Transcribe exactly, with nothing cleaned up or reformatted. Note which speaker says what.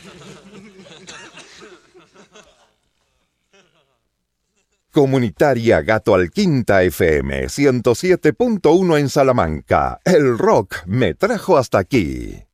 Speaker 1: Comunitaria Gato Alquinta F M ciento siete punto uno en Salamanca. El rock me trajo hasta aquí.